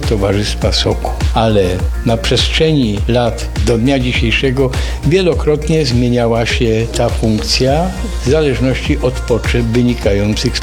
Towarzystwa Sokół. Ale na przestrzeni lat do dnia dzisiejszego wielokrotnie zmieniała się ta funkcja w zależności od potrzeb wynikających z